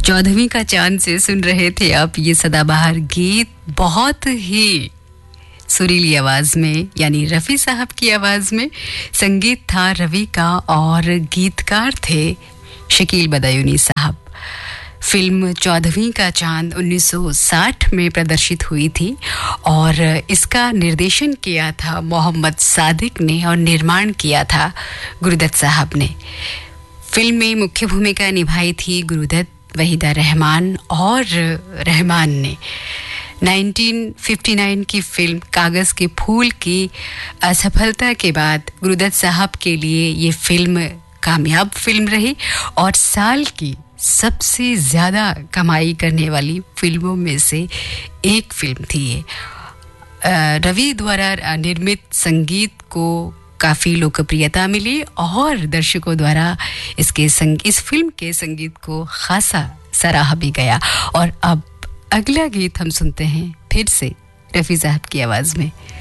14वीं का चांद से सुन रहे थे आप ये सदाबहार गीत। बहुत ही सुरीली आवाज में, यानी रफ़ी साहब की आवाज में। संगीत था रवि का और गीतकार थे शकील बदायूनी साहब। फिल्म 14वीं का चांद 1960 में प्रदर्शित हुई थी और इसका निर्देशन किया था मोहम्मद सादिक ने और निर्माण किया था गुरुदत्त साहब ने। फिल्म में मुख्य भूमिका निभाई थी गुरुदत्त, वहीदा रहमान और रहमान ने। 1959 की फिल्म कागज़ के फूल की असफलता के बाद गुरुदत्त साहब के लिए ये फिल्म कामयाब फिल्म रही और साल की सबसे ज़्यादा कमाई करने वाली फिल्मों में से एक फिल्म थी ये। रवि द्वारा निर्मित संगीत को काफ़ी लोकप्रियता मिली और दर्शकों द्वारा इस फिल्म के संगीत को खासा सराहा भी गया। और अब अगला गीत हम सुनते हैं फिर से रफ़ी साहब की आवाज़ में।